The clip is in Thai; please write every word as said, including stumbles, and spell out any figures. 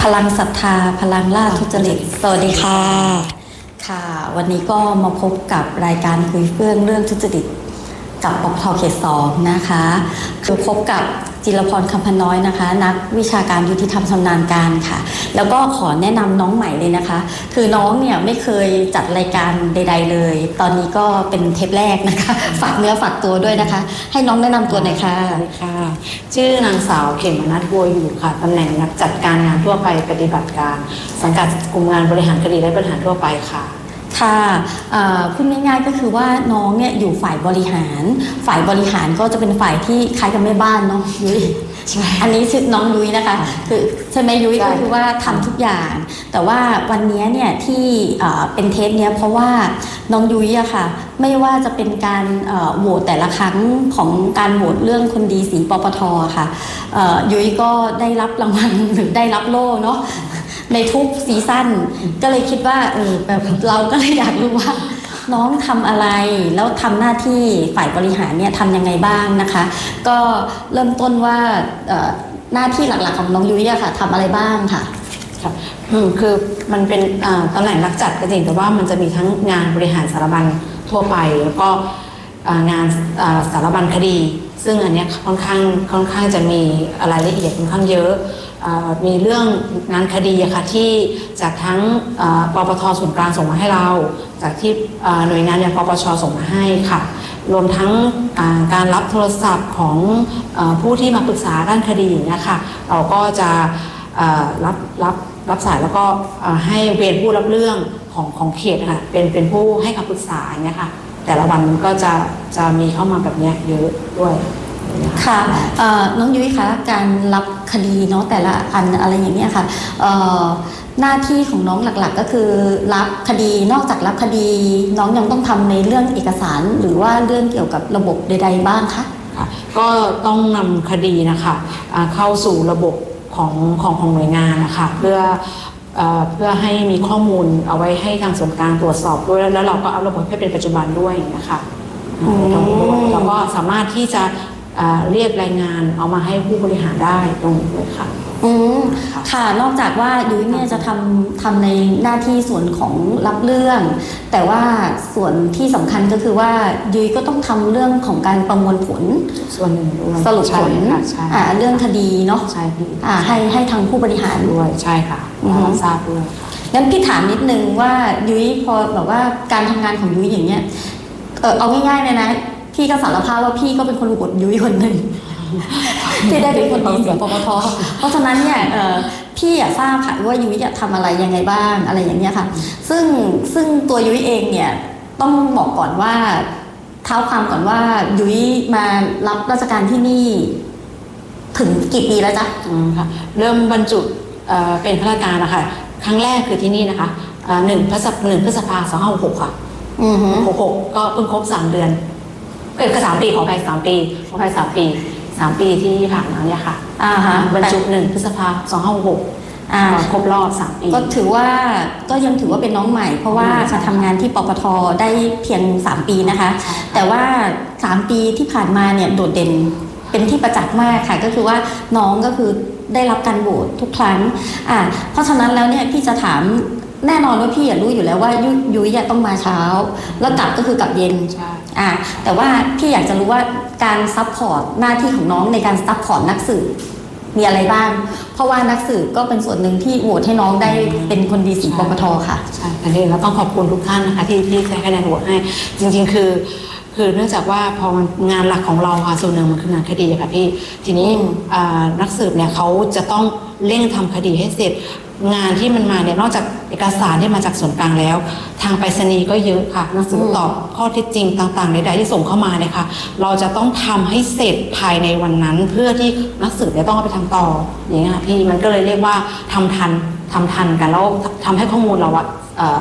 พลังศรัทธาพลังล่าทุจริตสวัสดีค่ะค่ะวันนี้ก็มาพบกับรายการคุยเฟื่องเรื่องทุจริตกับปปท.เขตสองนะคะคือพบกับจิรพรคำพน้อยนะคะนักวิชาการยุติธรรมชำนาญการค่ะแล้วก็ขอแนะนำน้องใหม่เลยนะคะคือน้องเนี่ยไม่เคยจัดรายการใดๆเลยตอนนี้ก็เป็นเทปแรกนะคะฝากเนื้อฝากตัวด้วยนะคะให้น้องแนะนำตัวหน่อยค่ะสวัสดีค่ะชื่อนางสาวเขมนัสบัวอยู่ค่ะตำแหน่งนักจัดการงานทั่วไปปฏิบัติการสังกัดกลุ่มงานบริหารคดีและปัญหาทั่วไปค่ะค่ะพูดง่ายๆก็คือว่าน้องเนี่ยอยู่ฝ่ายบริหารฝ่ายบริหารก็จะเป็นฝ่ายที่คล้ายกับแม่บ้านเนาะยุ้ยอันนี้ชื่อน้องยุ้ยนะคะคือใช่ไหมยุ้ยก็คือว่าทำทุกอย่างแต่ว่าวันนี้เนี่ยที่เป็นเทปเนี้ยเพราะว่าน้องยุ้ยอะค่ะไม่ว่าจะเป็นการโหวตแต่ละครั้งของการโหวตเรื่องคนดีสีปปทค่ะยุ้ยก็ได้รับรางวัลหรือได้รับโล่เนาะในทุกซีซั่นก็เลยคิดว่าเออแบบเราก็เลยอยากรู้ว่าน้องทำอะไรแล้วทำหน้าที่ฝ่ายบริหารเนี่ยทำยังไงบ้างนะคะก็เริ่มต้นว่าหน้าที่หลักๆของน้องยุ้ยอะค่ะทำอะไรบ้างค่ะค่ะคือมันเป็นตำแหน่งนักจัดก็จริงแต่ว่ามันจะมีทั้งงานบริหารสารบัญทั่วไปแล้วก็งานสารบัญคดีซึ่งอันนี้ค่อนข้างค่อนข้างจะมีรายละเอียดค่อนข้างเยอะมีเรื่องงานคดีค่ะที่จากทั้งปปท.ส่วนกลางส่งมาให้เราจากที่หน่วยงานอย่างปปช.ส่งมาให้ค่ะรวมทั้งการรับโทรศัพท์ของผู้ที่มาปรึกษาด้านคดีนะคะเราก็จะรับรับรับสายแล้วก็ให้เวรผู้รับเรื่องของของเขตค่ะเป็นเป็นผู้ให้คำปรึกษาเนี่ยค่ะแต่ละวันก็จะจะมีเข้ามาแบบนี้เยอะด้วยค่ะน้องยุ้ยคะการรับคดีเนาะแต่ละอันอะไรอย่างเงี้ยค่ะหน้าที่ของน้องหลักๆก็คือรับคดีนอกจากรับคดีน้องยังต้องทำในเรื่องเอกสารหรือว่าเรื่องเกี่ยวกับระบบใดๆบ้างคะก็ต้องนำคดีนะคะเข้าสู่ระบบของของของหน่วยงานนะคะเพื่อเพื่อให้มีข้อมูลเอาไว้ให้ทางส่วนกลางตรวจสอบด้วยแล้วเราก็เอาระบบให้เป็นปัจจุบันด้วยนะคะแล้วก็สามารถที่จะเรียกรายงานเอามาให้ผู้บริหารได้ตรงนี้เลยค่ะอืมค่ะนอกจากว่ายุ้ยเนี่ยจะทำทำในหน้าที่ส่วนของรับเรื่องแต่ว่าส่วนที่สำคัญก็คือว่ายุ้ยก็ต้องทำเรื่องของการประมวลผลส่วนหนึ่งด้วยสรุปผลอ่าเรื่องคดีเนาะใช่พี่อ่าให้ให้ทางผู้บริหารด้วยใช่ค่ะรับทราบด้วยงั้นพี่ถามนิดนึงว่ายุ้ยพอแบบว่าการทำงานของยุ้ยอย่างเงี้ยเออเอาง่ายๆเลยนะพี่ก็สารภาพว่าพี่ก็เป็นคนบทยุ้ยคนหนึ่งที่ได้เป็นคนดีสีปปท.เพราะฉะนั้นเนี่ยพี่อยากทราบค่ะว่ายุ้ยจะทำอะไรยังไงบ้างอะไรอย่างเงี้ยค่ะซึ่งซึ่งตัวยุ้ยเองเนี่ยต้องบอกก่อนว่าเท้าความก่อนว่ายุ้ยมารับราชการที่นี่ถึงกี่ปีแล้วจ๊ะอืมค่ะเริ่มบรรจุเป็นข้าราชการนะคะครั้งแรกคือที่นี่นะคะหนึ่งพฤษภาหนึ่งพฤษภาสองห้าหกหกค่ะหกหกก็เพิ่งครบสามเดือนเกิดก็สามปีขอไปสามปีขอไปสามปีสามปีที่ผ่านมาเนี่ยค่ะอ่าฮะบรรจุหนึ่งพฤษภาสองห้าหกครบรอบสามปีก็ถือว่าก็ยังถือว่าเป็นน้องใหม่เพราะว่ามาทำงานที่ปปท.ได้เพียงสามปีนะคะแต่ว่าสามปีที่ผ่านมาเนี่ยโดดเด่นเป็นที่ประจักษ์มากค่ะก็คือว่าน้องก็คือได้รับการโหวตทุกครั้งอ่าเพราะฉะนั้นแล้วเนี่ยพี่จะถามแน่นอนว่าพี่อยากรู้อยู่แล้วว่ายุยุ้ยต้องมาเช้าแล้วกลับก็คือกลับเย็นอ่าแต่ว่าพี่อยากจะรู้ว่าการซัพพอร์ตหน้าที่ของน้องในการซัพพอร์ตนักสืบมีอะไรบ้างเพราะว่านักสืบก็เป็นส่วนหนึ่งที่โหวตให้น้องได้เป็นคนดีสีปปท.ค่ะใช่อันนี้เราต้องขอบคุณทุกท่านนะคะที่ที่ให้คะแนนโหวตให้จริงๆคือคือเนื่องจากว่าพองานหลักของเราค่ะส่วนหนึ่งมันคืองานคดีค่ะพี่ทีนี้นักสืบเนี่ยเขาจะต้องเร่งทำคดีให้เสร็จงานที่มันมาเนี่ยนอกจากเอกสารที่มาจากส่วนกลางแล้วทางไปรษณีย์ก็เยอะค่ะหนังสือตอบข้อเท็จจริงต่างๆใดๆที่ส่งเข้ามาเนี่ยค่ะเราจะต้องทำให้เสร็จภายในวันนั้นเพื่อที่นักสืบจะต้องเอาไปทำต่ออย่างเงี้ยพี่มันก็เลยเรียกว่าทำทันทำทันกันแล้วทำให้ข้อมูลเราอะ